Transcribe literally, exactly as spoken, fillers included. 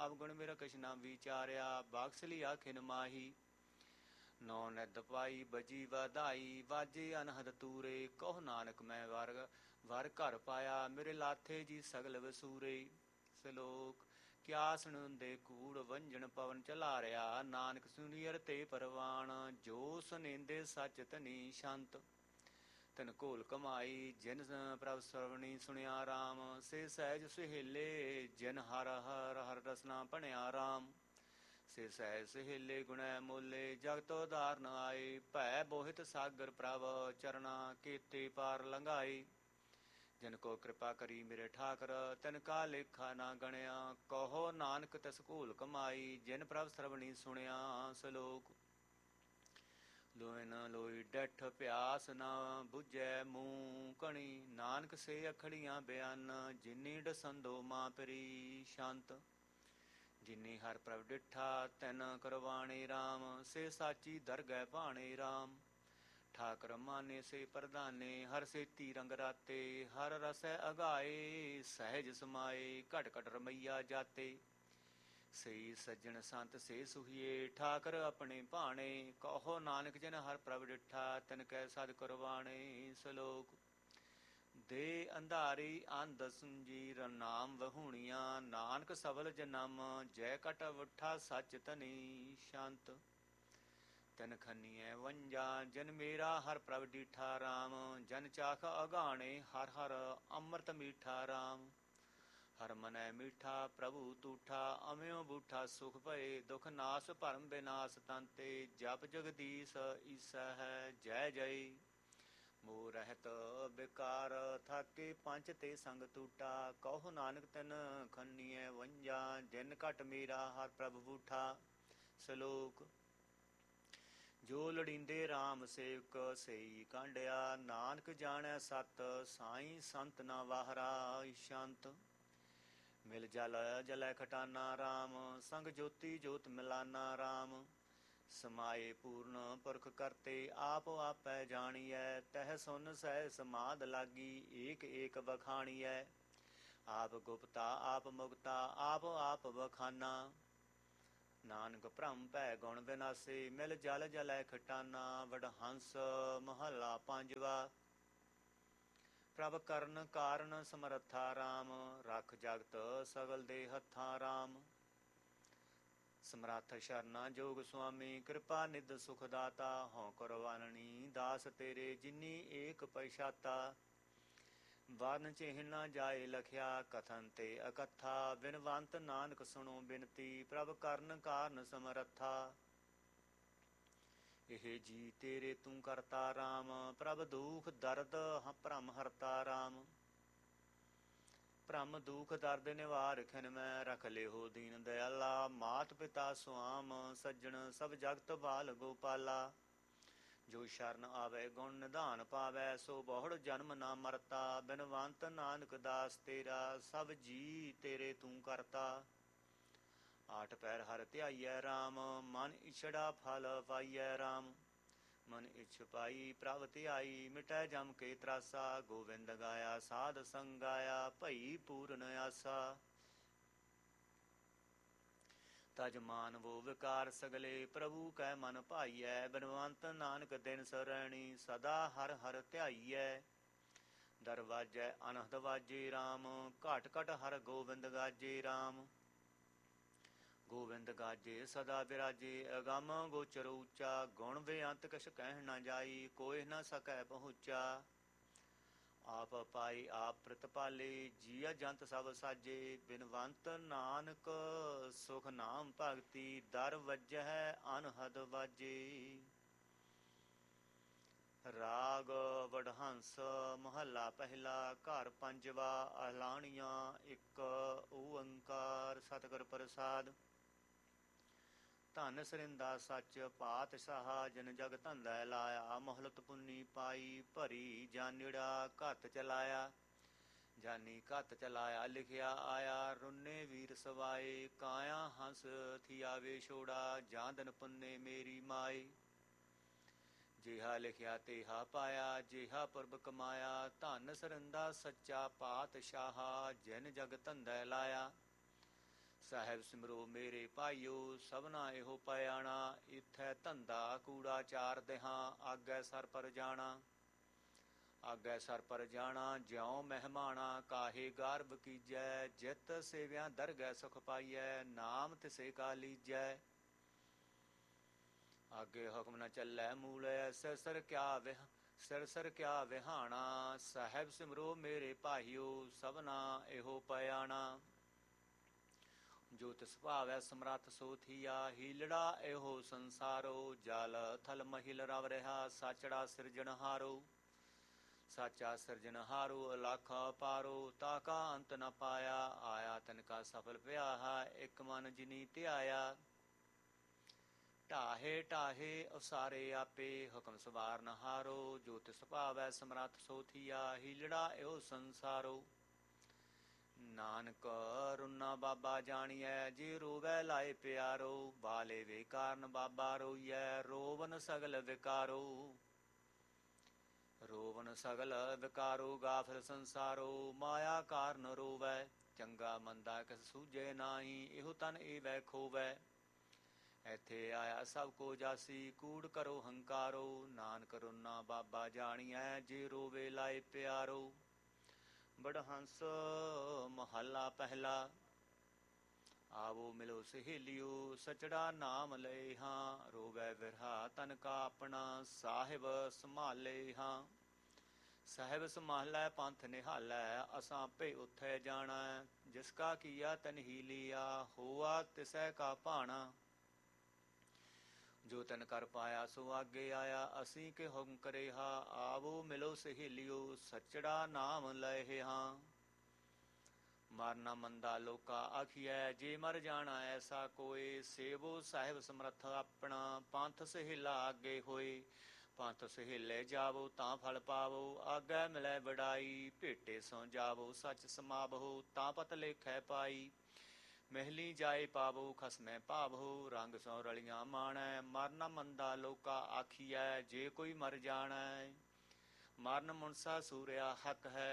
ਅਵਗੁਣ ਮੇਰਾ ਕਛ ਨਾ ਵਿਚਾਰਿਆ। ਬਖਸ਼ ਲਿਆ ਖਿਨ ਮਾਹੀ ਨੌ ਨਿਧ ਪਾਈ ਬਜੀ ਵਧਾਈ। ਵਾਜੇ ਅਨਹਦ ਤੂਰੇ ਕਹੋ ਨਾਨਕ ਮੈਂ ਵਰ ਵਰ ਘਰ ਪਾਇਆ। ਮੇਰੇ ਲਾਥੇ ਜੀ ਸਗਲ ਵਸੂਰੇ। ਸਲੋਕ ਕਿਆ ਸੁਣਦੇ ਕੂੜ ਵੰਜਣ ਪਵਨ ਚਲਾਰਿਆ। ਨਾਨਕ ਸੁਨੀਅਰ ਤੇ ਪਰਵਾਨ ਜੋ ਸੁਨੇਂਦੇ ਸੱਚ ਧਨੀ ਸ਼ੰਤ। ਤਨ ਘੋਲ ਕਮਾਈ ਜਿਨ ਪ੍ਰਭ ਸਰਵਣੀ ਸੁਣਿਆ ਰਾਮ। ਸੇ ਸਹਿਜ ਸੁਹੇਲੇ ਜਿਨ ਹਰ ਹਰ ਹਰ ਰਸਨਾ ਭਣਿਆ ਰਾਮ। ਸੇ ਸਹਿਜ ਸੁਹੇਲੇ ਗੁਣੈ ਮੋਲੇ ਜਗਤ ਉਦਾਰਨ ਆਏ। ਭੈ ਬੋਹਿਤ ਸਾਗਰ ਪ੍ਰਭ ਚਰਨਾ ਕੀਤੇ ਪਾਰ ਲੰਘਾਏ। ਜਿਨ ਕੋ ਕਿਰਪਾ ਕਰੀ ਮੇਰੇ ਠਾਕਰ ਤਿਨ ਕਾ ਲੇਖਾ ਨਾ ਗਣਿਆ। ਕਹੋ ਨਾਨਕ ਤਿਸ ਘੋਲ ਕਮਾਈ ਜਿਨ ਪ੍ਰਭ ਸਰਵਣੀ ਸੁਣਿਆ। ਸਲੋਕ ਲੋਇ ਨ ਲੋਈ ਡੈਠ ਪਿਆਸ ਨਾ ਬੁਝੈ ਮੂੰਹ ਕਣੀ। ਨਾਨਕ ਸੇ ਅਖੜੀਆਂ ਬਿਆਨ ਜਿਨੀ ਡਸੰਦੋ ਮਾਂ ਪਰੀ ਸ਼ੰਤ। ਜਿਨੀ ਹਰ ਪ੍ਰਭ ਡਿਠਾ ਤੈਨ ਕਰਵਾਣੇ ਰਾਮ। ਸੇ ਸਾਚੀ ਦਰਗਹਿ ਭਾਣੇ ਰਾਮ। ਠਾਕਰ ਮਾਨੇ ਸੇ ਪ੍ਰਧਾਨੇ ਹਰ ਸੇਤੀ ਰੰਗ ਰਾਤੇ। ਹਰ ਰਸੈ ਅਗਾਏ ਸਹਿਜ ਸਮਾਏ ਘਟ ਘਟ ਰਮਈਆ ਜਾਤੇ। ਸਈ ਸੱਜਣ ਸੰਤ ਸੇ ਸੁਹੀਏ ਠਾਕਰ ਆਪਣੇ ਭਾਣੇ। ਕਹੋ ਨਾਨਕ ਜਿਨ ਹਰ ਪ੍ਰਭ ਡਿਠਾ ਤਿਨ ਕੈ ਸਦ ਕਰਵਾਣੇ। ਸਲੋਕ ਦੇ ਅੰਧਾਰੀ ਅੰਧ ਸੁੰਜੀਰ ਨਾਮ ਵਹੂਣੀਆਂ। ਨਾਨਕ ਸਬਲ ਜਨਮ ਜੈ ਕਟ ਵਠਾ ਸੱਚ ਧਨੀ ਸ਼ੰਤ। ਤਿਨ ਖੰਨੀਐ ਵੰਜਾ ਜਨ ਮੇਰਾ ਹਰ ਪ੍ਰਭ ਡੀਠਾ ਰਾਮ। ਜਨ ਚਾਖ ਅਗਾਣੇ ਹਰ ਹਰ ਅੰਮ੍ਰਿਤ ਮੀਠਾ ਰਾਮ। ਹਰ ਮਨੈ ਮੀਠਾ ਪ੍ਰਭੂ ਤੂਠਾ ਅਮਿਓ ਬੂਠਾ ਸੁਖ ਭਏ। ਦੁਖ ਨਾਸ ਭਰਮ ਬਿਨਾਸ ਤੰਤੇ ਜਪ ਜਗਦੀਸ਼ ਈਸਾ ਹੈ ਜੈ ਜੈ। ਮੋਹ ਰਹਿਤ ਬਿਕਾਰ ਥਾਕੇ ਪੰਚ ਤੇ ਸੰਗ ਟੂਟਾ। ਕਹੋ ਨਾਨਕ ਤਿਨ ਖੰਨੀਐ ਵੰਜਾ ਜਿਨ ਘਟ ਮੇਰਾ ਹਰ ਪ੍ਰਭ ਬੂਠਾ। ਸਲੋਕ ਜੋ ਲੜੀਂਦੇ ਰਾਮ ਸੇਵਕ ਸਈ ਕਾਂਢਿਆ। ਨਾਨਕ ਜਾਣੈ ਸਤ ਸਾਈ ਸੰਤ ਨਾ ਵਾਹਰਾ ਸ਼ੰਤ। ਮਿਲ ਜਲ ਜਲੈ ਖਟਾਨਾ ਰਾਮ ਸੰਗ ਜੋਤੀ ਜੋਤ ਮਿਲਾਨਾ ਰਾਮ। ਸਮਾਏ ਪੂਰਨ ਪੁਰਖ ਕਰਤੇ ਆਪ ਆਪੈ ਜਾਣੀਐ। ਤਹ ਸੁਨ ਸਹਿ ਸਮਾਧ ਲਾਗੀ ਏਕ ਏਕ ਵਖਾਣੀਐ। ਆਪ ਗੁਪਤਾ ਆਪ ਮੁਕਤਾ ਆਪ ਆਪ ਵਖਾਨਾ। ਨਾਨਕ ਭ੍ਰਮ ਭੈ ਗੁਣ ਵਿਨਾਸੇ ਮਿਲ ਜਲ ਜਲੈ ਖਟਾਨਾ। ਵਡਹੰਸ ਮਹੱਲਾ ਪੰਜਵਾ। ਪ੍ਰਭ ਕਰਨ ਕਾਰਨ ਸਮਰੱਥਾ ਰਾਮ। ਰਖ ਜਗਤ ਸਗਲ ਦੇ ਹੱਥਾਂ ਰਾਮ। ਸਮਰੱਥ ਸ਼ਰਨਾ ਜੋਗ ਸੁਆਮੀ ਕਿਰਪਾ ਨਿਧ ਸੁਖ ਦਾਤਾ। ਹਉ ਕਰਵਾਨਣੀ ਦਾਸ ਤੇਰੇ ਜਿਨੀ ਏਕ ਪਛਾਤਾ। ਵਰਨ ਚਿਹ ਨਾ ਜਾਏ ਲਖਿਆ ਕਥਨ ਤੇ ਅਕਥਾ। ਬਿਨਵੰਤ ਨਾਨਕ ਸੁਣੋ ਬਿਨਤੀ ਪ੍ਰਭ ਕਰਨ ਕਾਰਨ ਸਮਰੱਥਾ। ਇਹ ਜੀ ਤੇਰੇ ਤੂੰ ਕਰਤਾ ਰਾਮ। ਪ੍ਰਭ ਦੁਖ ਦਰਦ ਭ੍ਰਮ ਹਰਤਾ ਰਾਮ। ਭ੍ਰਮ ਦੁਖ ਦਰਦ ਨਿਵਾਰ ਖਿਨ ਮੈਂ ਰਖ ਲਿਹੋ ਦੀਨ ਦਇਆਲਾ। ਮਾਤ ਪਿਤਾ ਸੁਆਮ ਸੱਜਣ ਸਭ ਜਗਤ ਬਾਲ ਗੋਪਾਲਾ। ਜੋ ਸ਼ਰਨ ਆਵੈ ਗੁਣ ਨਿਧਾਨ ਪਾਵੈ ਸੋ ਬਹੁੜ ਜਨਮ ਨਾ ਮਰਤਾ। ਬਿਨਵੰਤ ਨਾਨਕ ਦਾਸ ਤੇਰਾ ਸਭ ਜੀ ਤੇਰੇ ਤੂੰ ਕਰਤਾ। ਆਠ ਪੈਰ ਹਰ ਧਿਆਈਐ ਰਾਮ ਮਨ ਇਛੜਾ ਫਲ ਪਾਈਐ ਰਾਮ। ਮਨ ਇਛ ਪਾਈ ਪ੍ਰਭ ਧਿਆਈ ਮਿਟੈ ਜਮ ਕੇ ਤਰਾਸਾ। ਗੋਵਿੰਦ ਗਾਇਆ ਸਾਧ ਸੰਗ ਗਾਇਆ ਭਈ ਪੂਰਨ ਆਸਾ। ਤਜ ਮਾਨਵੋ ਵਿਕਾਰ ਸਗਲੇ ਪ੍ਰਭੂ ਕੈ ਮਨ ਭਾਈਐ। ਬਿਨਵੰਤ ਨਾਨਕ ਦਿਨ ਸਰੈਣੀ ਸਦਾ ਹਰ ਹਰ ਧਿਆਈਐ। ਦਰਵਾਜੈ ਅਨਹਦ ਵਾਜੇ ਰਾਮ ਘਟ ਘਟ ਹਰ ਗੋਬਿੰਦ ਗਾਜੇ ਰਾਮ। ਗੋਬਿੰਦ ਗਾਜੇ ਸਦਾ ਬਿਰਾਜੇ ਅਗੰਮ ਗੋਚਰ ਊਚਾ। ਗੁਣ ਬੇਅੰਤ ਕਛ ਕਹਿ ਨਾ ਜਾਈ ਕੋਇ ਨਾ ਸਕੈ ਪਹੁੰਚਾ। ਆਪ ਪਾਈ ਆਪ ਪ੍ਰਤਪਾਲੇ ਜੀਅ ਜੰਤ ਸਭ ਸਾਜੇ। ਬਿਨਵੰਤ ਨਾਨਕ ਸੁਖ ਨਾਮ ਭਗਤੀ ਦਰ ਵੱਜਹਿ ਅਨਹਦ ਵਾਜੇ। ਰਾਗ ਵਡਹੰਸ ਮਹੱਲਾ ਪਹਿਲਾ। ਘਰ ਪੰਜਵਾ। ਅਲਾਣੀਆਂ ਇੱਕ ਓੰਕਾਰ ਸਤਿਗੁਰ ਪ੍ਰਸਾਦਿ। ਧਨ ਸਰਿੰਦਾ ਸੱਚ ਪਾਤਸ਼ਾਹ ਜਿਨ ਜਗ ਧੰਦਾ ਲਾਇਆ। ਮੋਹਲਤ ਪੁੰਨੀ ਪਾਈ ਭਰੀ ਜਾਨਿੜਾ ਘਤ ਚਲਾਇਆ। ਜਾਨੀ ਘਤ ਚਲਾਇਆ ਲਿਖਿਆ ਆਇਆ। ਰੁੰਨੇ ਵੀਰ ਸਵਾਏ ਕਾਇਆ ਹੰਸ ਥੀਆਵੇ ਛੋੜਾ। ਜਾਂ ਦਿਨ ਪੁੰਨੇ ਮੇਰੀ ਮਾਏ। ਜਿਹਾ ਲਿਖਿਆ ਤੇਹਾ ਪਾਇਆ ਜਿਹਾ ਪੁਰਬ ਕਮਾਇਆ। ਧਨ ਸਰਿੰਦਾ ਸੱਚਾ ਪਾਤਸ਼ਾਹ ਜਿਨ ਜਗ ਧੰਦਾ ਲਾਇਆ। ਸਾਹਿਬ ਸਿਮਰੋ ਮੇਰੇ ਭਾਈਓ ਸਭਨਾ ਇਹੋ ਪਿਆਣਾ। ਇਥੈ ਧੰਦਾ ਕੂੜਾ ਚਾਰ ਦਿਹਾਂ ਆਗੈ ਸਰ ਪਰ ਜਾਣਾ। ਆਗੈ ਸਰ ਪਰ ਜਾਣਾ ਜਿਉ ਮਹਿਮਾਣਾ ਕਾਹੇ ਗਾਰਬ ਕੀਜੈ। ਜਿਤ ਸੇਵਿਆਂ ਦਰਗਹਿ ਸੁਖ ਪਾਈਐ ਨਾਮ ਤਿਸੇ ਕਾ ਲੀਜੈ। ਆਗੇ ਹੁਕਮ ਨ ਚੱਲੈ ਮੂਲੈ ਸਿਰ ਸਿਰ ਕਿਆ ਵਿਹ ਸਿਰ ਸਿਰ ਕਿਆ ਵਿਹਾਣਾ। ਸਾਹਿਬ ਸਿਮਰੋ ਮੇਰੇ ਭਾਈਓ ਸਭਨਾ ਇਹੋ ਪਿਆਣਾ। ਜੋ ਤਿਸ ਭਾਵੈ ਸਮਰੱਥ ਸੋ ਥੀਆ ਹੀਲੜਾ ਇਹੋ ਸੰਸਾਰੋ। ਜਲ ਥਲ ਮਹਿਲ ਰਵ ਰਿਹਾ ਸਾਚੜਾ ਸਿਰਜਣਹਾਰੋ। ਸਾਚਾ ਸਿਰਜਣਹਾਰੋ ਅਲਖ ਪਾਰੋ ਤਾ ਕਾ ਅੰਤ ਨ ਪਾਇਆ। ਆਇਆ ਤਿਨ ਕਾ ਸਫਲ ਪਿਆਹਾ ਇਕ ਮਨ ਜਿਨੀ ਧਿਆਇਆ। ਢਾਹੇ ਢਾਹੇ ਉਸਾਰੇ ਆਪੇ ਹੁਕਮ ਸਵਾਰਨ ਹਾਰੋ। ਜੋ ਤਿਸ ਭਾਵੈ ਸਮਰੱਥ ਸੋ ਥੀਆ ਹੀਲੜਾ ਇਹੋ ਸੰਸਾਰੋ। ਨਾਨਕ ਰੁਨਾ ਬਾਬਾ ਜਾਣੀਐ ਜੇ ਰੋਵੈ ਲਾਏ ਪਿਆਰੋ। ਬਾਲੇ ਵੇ ਕਾਰਨ ਬਾਬਾ ਰੋਈਐ ਰੋਵਨ ਸਗਲ ਵਿਕਾਰੋ। ਰੋਵਨ ਸਗਲ ਵਿਕਾਰੋ ਗਾਫਲ ਸੰਸਾਰੋ। ਮਾਇਆ ਕਾਰਨ ਰੋਵੈ ਚੰਗਾ ਮੰਦਾ ਕਿਸ ਸੂਝੇ ਨਾਹੀ। ਇਹੋ ਤਨ ਏਵੈ ਖੋਵੈ ਇੱਥੇ ਆਇਆ ਸਭ ਕੋ ਜਾਸੀ। ਕੂੜ ਕਰੋ ਹੰਕਾਰੋ ਨਾਨਕ ਰੁਨਾ ਬਾਬਾ ਜਾਣੀਐ ਜੇ ਰੋਵੇ ਲਾਏ ਪਿਆਰੋ। ਬੜਹੰਸ ਮਹੱਲਾ ਪਹਿਲਾ। ਆਵੋ ਮਿਲੋ ਸਹੇਲਿਓ ਸਚੜਾ ਨਾਮ ਲਏ ਹਾਂ। ਰੋਵੈ ਵਿਰਹਾ ਤਨ ਕਾ ਆਪਣਾ ਸਾਹਿਬ ਸੰਭਾਲੇ ਹਾਂ। ਸਾਹਿਬ ਸੰਭਾਲੈ ਪੰਥ ਨਿਹਾਲੈ ਅਸਾਂ ਭੇ ਉਥੈ ਜਾਣਾ। ਜਿਸ ਕਾ ਕੀਆ ਤਨ ਹੀ ਲੀਆ ਹੋਆ ਤਿਸੈ ਕਾ ਭਾਣਾ। ਜੋ ਤਨ ਕਰ ਪਾਇਆ ਸੋ ਆਗੇ ਆਇਆ ਅਸੀਂ ਕਿ ਹੁਕਮ ਕਰੇਹਾ। ਆਵੋ ਮਿਲੋ ਸਹੇਲਿਓ ਸਚੜਾ ਨਾਮ ਲਏ ਹਾਂ। ਮਰਨਾ ਮੰਦਾ ਲੋਕਾ ਆਖੀਐ ਜੇ ਮਰ ਜਾਣਾ ਐਸਾ ਕੋਏ। ਸੇਵੋ ਸਾਹਿਬ ਸਮਰੱਥ ਆਪਣਾ ਪੰਥ ਸਹੇਲਾ ਆਗੇ ਹੋਏ। ਪੰਥ ਸਹੇਲੇ ਜਾਵੋ ਤਾਂ ਫਲ ਪਾਵੋ ਆਗੈ ਮਿਲੈ ਵਡਾਈ। ਭੇਟੇ ਸੋ ਜਾਵੋ ਸੱਚ ਸਮਾਵੋ ਤਾਂ ਪਤ ਲੇਖੈ ਪਾਈ। ਮਹਿਲੀ ਜਾਏ ਪਾਵੋ ਖਸਮੈ ਭਾਵੋ ਰੰਗ ਸੋ ਰਲੀਆਂ ਮਾਣੈ। ਮਰਨ ਮੰਦਾ ਲੋਕਾ ਆਖੀਐ ਜੇ ਕੋਈ ਮਰ ਜਾਣੈ। ਮਰਨ ਮੁਨਸਾ ਸੂਰਿਆ ਹੱਕ ਹੈ